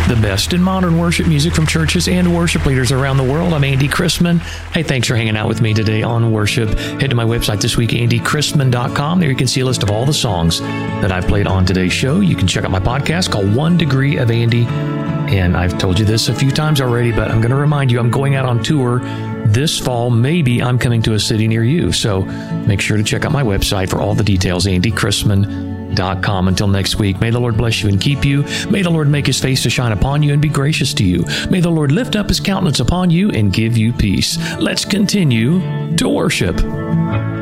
the best in modern worship music from churches and worship leaders around the world. I'm Andy Chrisman. Hey, thanks for hanging out with me today on worship. Head to my website this week, andychrisman.com. There you can see a list of all the songs that I played on today's show. You can check out my podcast called 1 Degree of Andy. And I've told you this a few times already, but I'm going to remind you, I'm going out on tour this fall. Maybe I'm coming to a city near you. So make sure to check out my website for all the details, andychrisman.com. Until next week, may the Lord bless you and keep you. May the Lord make his face to shine upon you and be gracious to you. May the Lord lift up his countenance upon you and give you peace. Let's continue to worship.